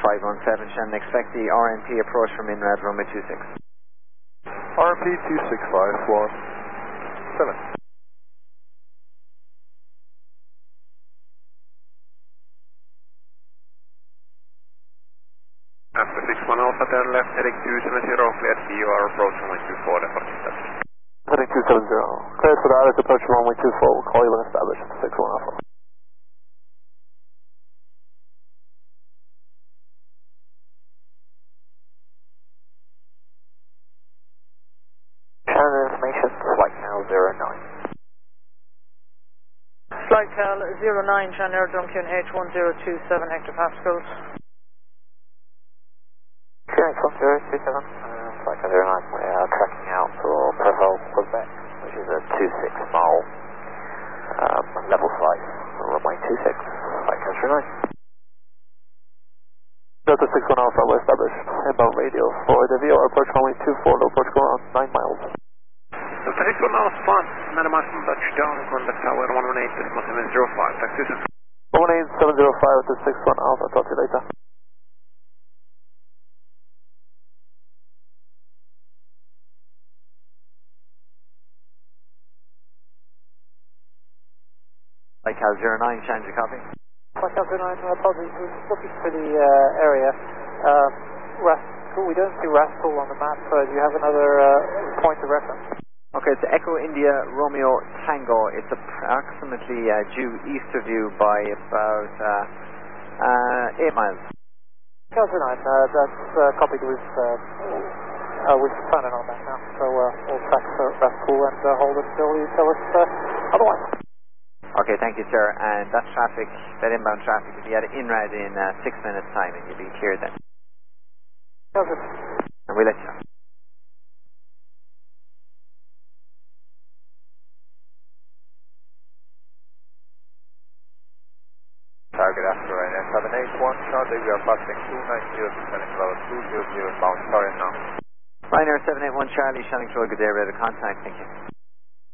517, Shannon, expect the RNP approach from INRAD runway 26. RNP 265117. After 61 Alpha, turn left, heading 270, cleared for you are approach runway 24, departing established. Heading 270, cleared for the Atlas approach runway 24, we'll call you when established at 61 Alpha. Shannon information, flight now 09. Flight Cal 09, Shannon Aerodrome QNH 1027 hectopascals. QNH 1027, flight Cal 09, we are tracking out for Perhol, Quebec, which is a 26 mile level flight, runway 26, flight Cal 09. Delta 61 Alpha, we're established. Inbound radio for the VOR approach runway 24, low approach go around 9 miles. Delta 61 Alpha, minimize from touchdown, contact tower 118.705, taxi 18705 to 61 Alpha, talk to you later. Flight Cal 09, change your copy. Flight Cal 09, apologies, we're looking for the area. We don't see Rascal on the map, do you have another point of reference? Okay, it's Echo India Romeo Tango. It's approximately due east of you by about 8 miles. Cal 09, that's copied with planning on that now, so we'll track Rascal and hold it until you tell us otherwise. Okay, thank you, sir. And that traffic, that inbound traffic, will be at INRAD in 6 minutes' time, and you'll be cleared then. Okay. And we'll let you know. Target asteroid 781, Charlie, we are passing 290, descending level 200, bound Sorry now. Ryanair 781 Charlie, Shannon Crow, good day, ready to contact, thank you.